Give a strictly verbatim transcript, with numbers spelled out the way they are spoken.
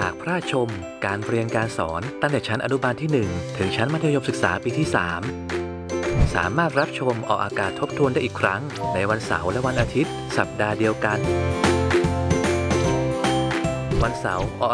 หากพลาดชมการเรียนการสอนตั้งแต่ชั้นอนุบาลที่หนึ่งถึงชั้นมัธยมศึกษาปีที่สามสามารถรับชมออกอากาศทบทวนได้อีกครั้งในวันเสาร์และวันอาทิตย์สัปดาห์เดียวกันวันเสาร์ออก